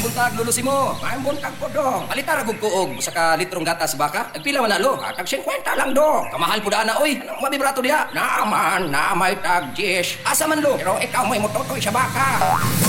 buntag lulusi mo. May buntag ko dong. Palita ra gug kuog sa ka litrong gatas baka. Nagpila man na lo. Tag 50 lang dong. Kamahal po daan na oy. Anong mabibrato diha? Naman, na may tag 10. Asa man lo? Pero ikaw may mututoy sa baka.